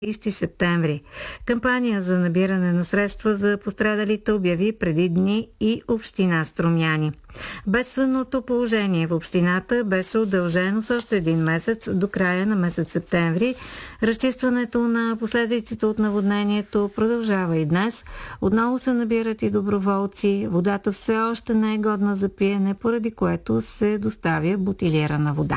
30 септември. Кампания за набиране на средства за пострадалите обяви преди дни и община Струмяни. Бедственото положение в общината беше удължено с още един месец до края на месец септември. Разчистването на последиците от наводнението продължава и днес. Отново се набират и доброволци. Водата все още не е годна за пиене, поради което се доставя бутилирана вода.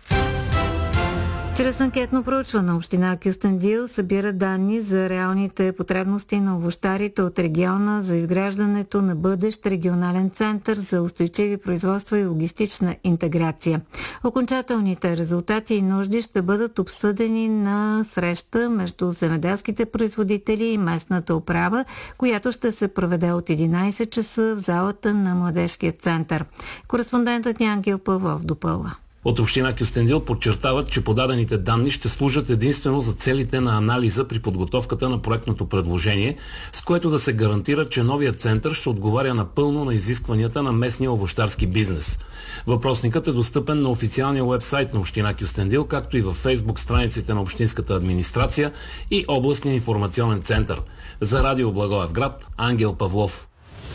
Чрез анкетно проучване на община Кюстендил събира данни за реалните потребности на овощарите от региона за изграждането на бъдещ регионален център за устойчиви производства и логистична интеграция. Окончателните резултати и нужди ще бъдат обсъдени на среща между земеделските производители и местната управа, която ще се проведе от 11 часа в залата на Младежкия център. Кореспондентът ни Ангел Павлов допълва. От община Кюстендил подчертават, че подадените данни ще служат единствено за целите на анализа при подготовката на проектното предложение, с което да се гарантира, че новият център ще отговаря напълно на изискванията на местния овощарски бизнес. Въпросникът е достъпен на официалния уебсайт на община Кюстендил, както и във Фейсбук страниците на общинската администрация и областния информационен център. За Радио Благоевград, Ангел Павлов.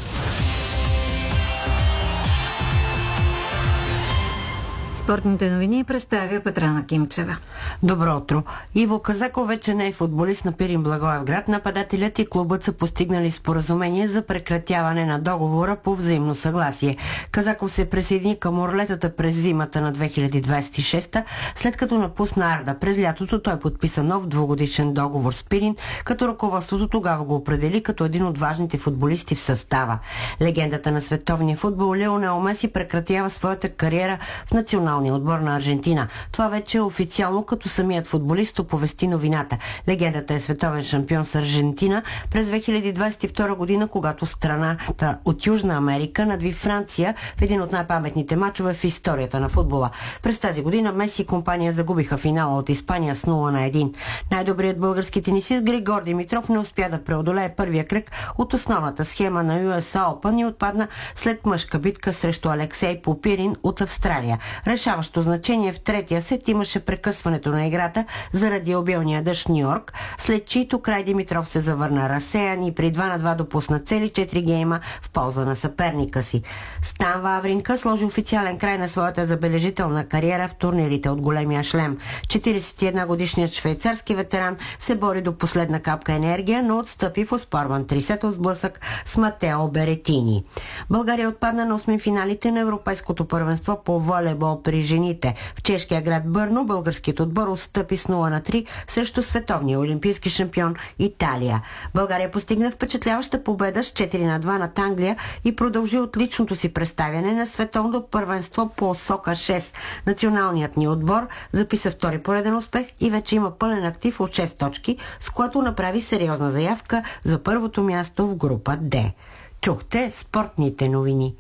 Спортните новини представя Петрана Кимчева. Добро утро. Иво Казаков вече не е футболист на Пирин Благоевград. Нападателят и клубът са постигнали споразумение за прекратяване на договора по взаимно съгласие. Казаков се присъедини към орлетата през зимата на 2026, след като напусна Арда. През лятото той подписа нов двугодишен договор с Пирин, като ръководството тогава го определи като един от важните футболисти в състава. Легендата на световния футбол Лионел Меси прекратява своята кариера в националния отбор на Аржентина. Това вече е официално, като самият футболист оповести новината. Легендата е световен шампион с Аржентина през 2022 година, когато страната от Южна Америка надви Франция в един от най-паметните мачове в историята на футбола. През тази година Меси и компания загубиха финала от Испания с 0-1. Най-добрият български тенисист Григор Димитров не успя да преодолее първия кръг от основната схема на US Open и отпадна след мъжка битка срещу Алексей Попирин от Австралия. Решаващо значение в третия сет имаше прекъсването на играта заради обилния дъжд в Нью-Йорк, след чието край Димитров се завърна разсеян и при 2-2 допусна цели 4 гейма в полза на съперника си. Стан Вавринка сложи официален край на своята забележителна кариера в турнирите от големия шлем. 41-годишният швейцарски ветеран се бори до последна капка енергия, но отстъпи в оспорван трисетов сблъсък с Матео Беретини. България отпадна на 8 финалите на Европейското първенство по волейбол при жените. В чешкия град Бърно българският отбор отстъпи с 0-3 срещу световния олимпийски шампион Италия. България постигна впечатляваща победа с 4-2 над Англия и продължи отличното си представяне на световното първенство по Сока 6. Националният ни отбор записа втори пореден успех и вече има пълен актив от 6 точки, с което направи сериозна заявка за първото място в група Д. Чухте спортните новини.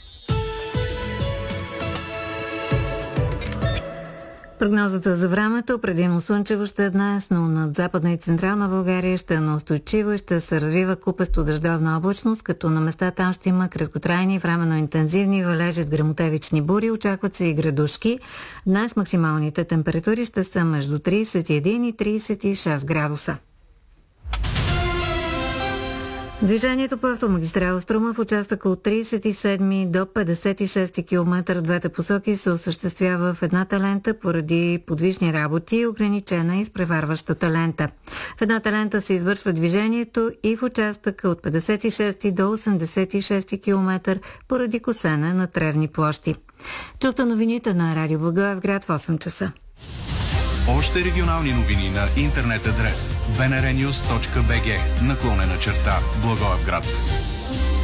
Прогнозата за времето: предимно слънчево ще е днес, но над Западна и Централна България ще е неустойчиво и ще се развива купесто дъждовна облачност, като на места там ще има краткотрайни, временно интензивни валежи с гръмотевични бури. Очакват се и градушки. Днес максималните температури ще са между 31 и 36 градуса. Движението по автомагистрала Струма в участъка от 37 до 56 км в двете посоки се осъществява в едната лента поради подвижни работи, ограничена и изпреварващата лента. В едната лента се извършва движението и в участъка от 56 до 86 км поради косене на тревни площи. Чухте новините на Радио Благоевград в 8 часа. Още регионални новини на интернет адрес bnrnews.bg /Благоевград.